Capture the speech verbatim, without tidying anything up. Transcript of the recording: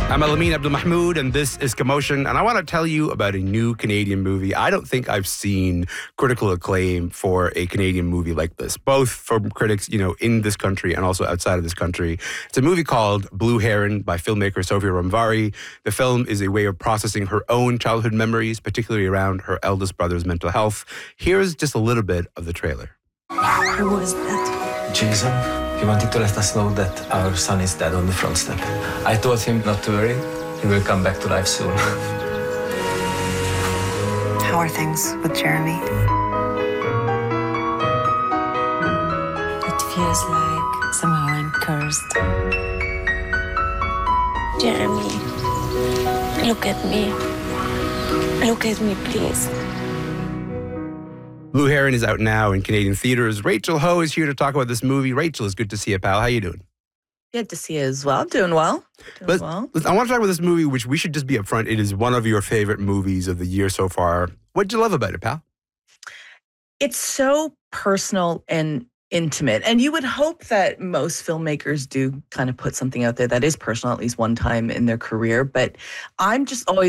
I'm Alameen Abdul-Mahmoud, and this is Commotion, and I want to tell you about a new Canadian movie. I don't think I've seen critical acclaim for a Canadian movie like this, both from critics, you know, in this country and also outside of this country. It's a movie called Blue Heron by filmmaker Sofia Ramvari. The film is a way of processing her own childhood memories, particularly around her eldest brother's mental health. Here's just a little bit of the trailer. Who was that? Jason. He wanted to let us know that our son is dead on the front step. I told him not to worry. He will come back to life soon. How are things with Jeremy? It feels like somehow I'm cursed. Jeremy, look at me. Look at me, please. Blue Heron is out now in Canadian theaters. Rachel Ho is here to talk about this movie. Rachel, it's good to see you, pal. How you doing? Good to see you as well. Doing well. Doing Let's, well. let's, I want to talk about this movie, which we should just be upfront. It is one of your favorite movies of the year so far. What did you love about it, pal? It's so personal and intimate. And you would hope that most filmmakers do kind of put something out there that is personal at least one time in their career. But I'm just always